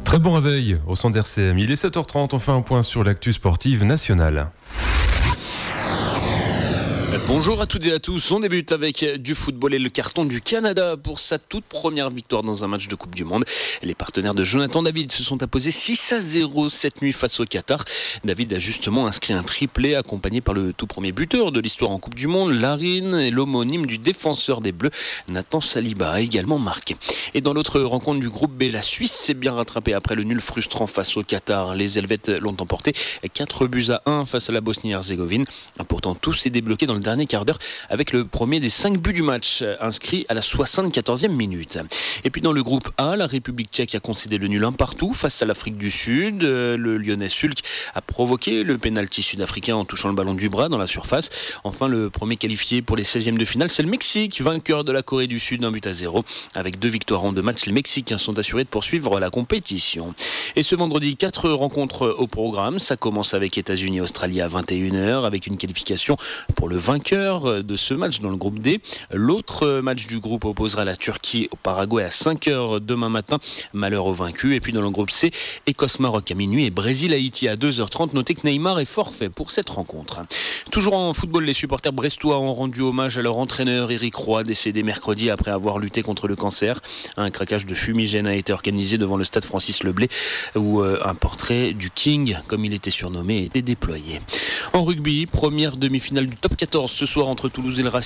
Très bon réveil au son d'RCM. Il est 7h30, on fait un point sur l'actu sportive nationale. Bonjour à toutes et à tous, on débute avec du football et le carton du Canada pour sa toute première victoire dans un match de Coupe du Monde. Les partenaires de Jonathan David se sont imposés 6-0 cette nuit face au Qatar. David a justement inscrit un triplé accompagné par le tout premier buteur de l'histoire en Coupe du Monde, Larin, et l'homonyme du défenseur des Bleus, Nathan Saliba, a également marqué. Et dans l'autre rencontre du groupe B, la Suisse s'est bien rattrapée après le nul frustrant face au Qatar. Les Helvètes l'ont emporté 4-1 face à la Bosnie-Herzégovine. Pourtant, tout s'est débloqué dans le dernier quart d'heure avec le premier des 5 buts du match inscrit à la 74e minute. Et puis dans le groupe A, la République tchèque a concédé le nul 1-1 face à l'Afrique du Sud. Le Lyonnais Sulk a provoqué le pénalty sud-africain en touchant le ballon du bras dans la surface. Enfin, le premier qualifié pour les 16e de finale, c'est le Mexique, vainqueur de la Corée du Sud, 1-0. Avec 2 victoires en 2 matchs, les Mexicains sont assurés de poursuivre la compétition. Et ce vendredi, 4 rencontres au programme. Ça commence avec États-Unis-Australie à 21h avec une qualification pour le vainqueur de ce match dans le groupe D. L'autre match du groupe opposera la Turquie au Paraguay à 5h demain matin. Malheur aux vaincus. Et puis dans le groupe C, Écosse-Maroc à minuit et Brésil-Haïti à 2h30. Notez que Neymar est forfait pour cette rencontre. Toujours en football, les supporters brestois ont rendu hommage à leur entraîneur Éric Roy, décédé mercredi après avoir lutté contre le cancer. Un craquage de fumigène a été organisé devant le stade Francis Leblay où un portrait du King, comme il était surnommé, était déployé. En rugby, première demi-finale du top 14 ce soir entre Toulouse et le Racing.